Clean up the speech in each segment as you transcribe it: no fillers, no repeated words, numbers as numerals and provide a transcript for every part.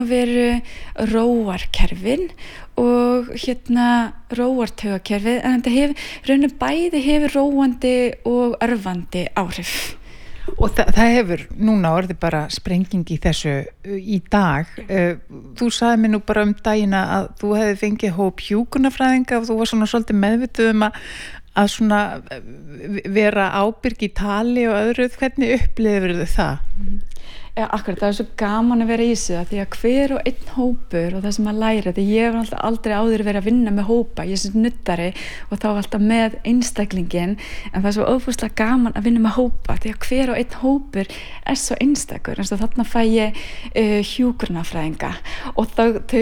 veru róarkerfin og róartaugakerfið, en þetta bæði hefur róandi og örvandi áhrif. Og það hefur núna orðið bara sprenging í þessu í dag. Þú sagði mér nú bara daginn að þú hefði fengið hóp hjúkrunarfræðinga og þú var svona svolítið meðvituð að svona vera ábyrg í tali og öðru. Hvernig upplifirðu það? Akkurat, það svo gaman að vera í þessu því að hver og einn hópur og það sem að læra, því ég hef aldrei áður verið að vinna með hópa, ég sem nuddari og þá alltaf með einstaklingin, en það svo óbúslega gaman að vinna með hópa því að hver og einn hópur svo einstakur, eins og þarna fæ ég hjúkrunarfræðinga og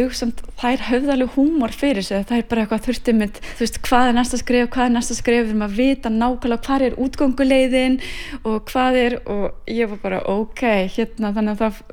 þær höfðu alveg húmor fyrir sig, það bara eitthvað þurfti með, þú veist, hvað næsta skref, við erum að vita nákvæmlega hvað útgönguleiðin og hvað og ég var bara þannig að það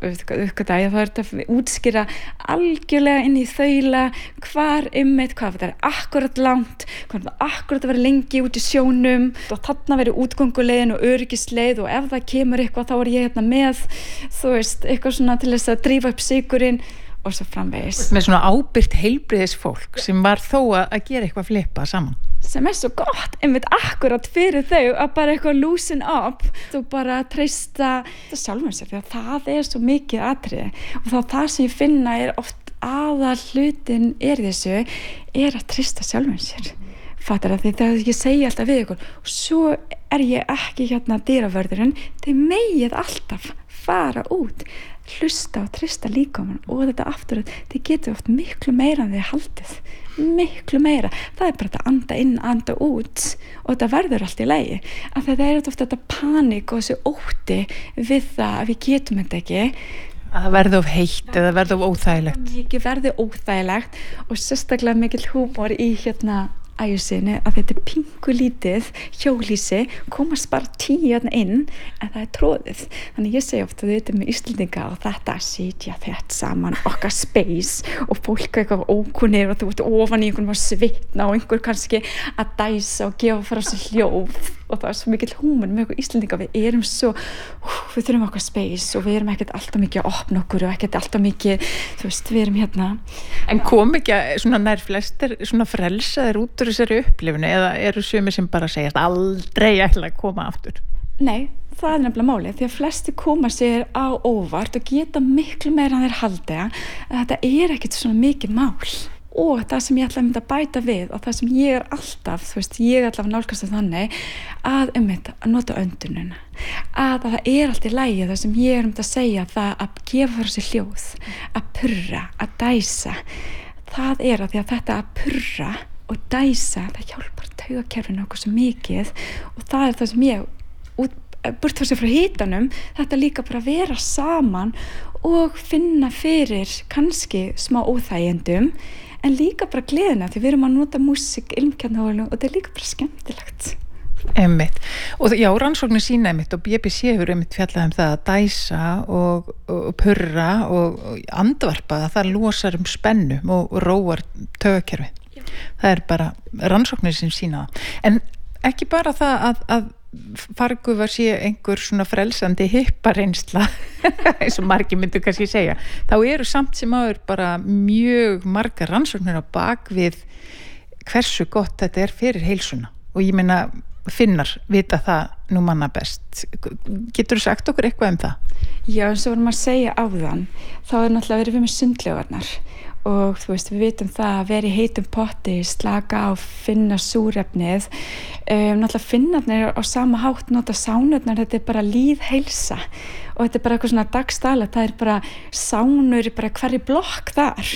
er þetta að útskýra algjörlega inn í þaula hvað þetta akkurat langt, hvað þetta akkurat að vera lengi út í sjónum og þarna verið útgönguleiðin og öryggisleið og ef það kemur eitthvað þá ég með, þú veist, eitthvað svona til þess að drífa upp sykurinn og svo framvegis. Með svona ábyrgt heilbrigðisfólk sem var þó að gera eitthvað flippa saman. Sem svo gott, einmitt akkurat fyrir þau að bara eitthvað loosen up og bara treysta sjálfum sér, því að það svo mikið atriði og það sem ég finna oft aðal hlutin þessu að treysta sjálfum sér. Fattar því þegar ég segi alltaf við ykkur og svo ég ekki dyravörðurinn, þið megið alltaf fara út, hlusta og treysta líkamann og þetta aftur þið getur oft miklu meira en þið haldið, miklu meira, það bara að anda inn, anda út og þetta verður allt í lagi, að þetta oft þetta panik og þessi ótti við það að við getum þetta ekki, að það verði of heitt eða verði of óþægilegt. Mikið verði óþægilegt og sérstaklega mikill húmor í æjusinni að þetta pingu lítið hjólhýsi komast bara 10 inn en það tróðið, þannig ég segi ofta þau með Íslendinga og þetta sitja þetta saman okkar space og fólk eitthvað ókunnir og þú ert ofan í einhvern að svitna og einhver kannski að dæsa og gefa frá sér hljóð og það svo mikill húmor með okkur Íslendinga, við þurfum okkar space og við erum ekkert alltaf mikið að opna okkur og ekkert alltaf mikið, þú veist, við erum En kom ekki svona nær flestir svona frelsaðir út úr þessari upplifinu eða eru sumir sem bara segja aldrei ætla að koma aftur? Nei, það nefnilega málið, því að flesti koma sér á óvart og geta miklu meira en þeir halda að þetta ekkert svona mikið mál. Og það sem ég ætla að mynda að bæta við og það sem ég alltaf, þú veist, ég alltaf nálgast þannig að nota öndunina, að það allt í lagi það sem ég að segja, það að gefa frá sér hljóð, að purra, að dæsa, það að því að þetta að purra og dæsa, það hjálpar taugakerfinu okkur svo mikið og það það sem ég burt frá sér frá hitanum, þetta líka bara vera saman og finna fyrir kannski smá óþægjendum en líka bara gleðina því við erum að nota músík, ilmkjarnahólum og þetta líka bara skemmtilegt. Einmitt. Og já, rannsóknir sína einmitt og BBC hefur einmitt fjallað það að dæsa og purra og andvarpa, það losar spennu og róar taugakerfi. Það bara rannsóknir sem sína það. En ekki bara það að fargufar sé einhver svona frelsandi hippareynsla eins og margir myndu kannski segja, þá eru samt sem áður bara mjög margar rannsóknir á bak við hversu gott þetta fyrir heilsuna og ég meina Finnar vita það nú manna best. Geturðu sagt okkur eitthvað það? Já, eins og vorum að segja áðan, þá náttúrulega verið við með sundlaugarnar og þú veist, við vitum það að vera í heitum potti, slaka á, finna súrefnið, náttúrulega Finnarnir á sama hátt nota sánurnar, þetta bara lýðheilsa og þetta bara eitthvað svona dagstæla, það bara sánur bara hverri blokk þar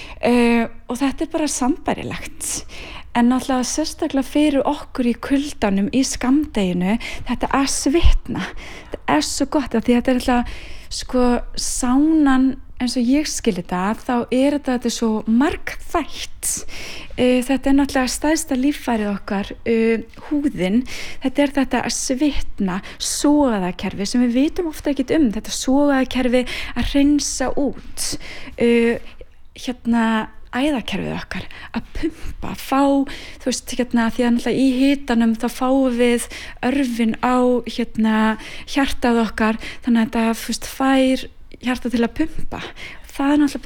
og þetta bara sambærilegt. En náttúrulega sérstaklega fyrir okkur í kuldanum, í skammdeginu, þetta svitna. Þetta svo gott að því þetta alltaf, sánan, eins og ég skilji það, þá þetta svo margþætt. Þetta náttúrulega stærsta líffærið okkar, húðin, þetta að svitna, sogaðakerfi sem við vitum ofta ekkert þetta sogaðakerfi að hreinsa út. Æðakerfið okkar að pumpa, fá, þú veist, því að náttúrulega í hitanum þá fáum við örfin á hjartað okkar, þannig að þetta fær hjartað til að pumpa. Það náttúrulega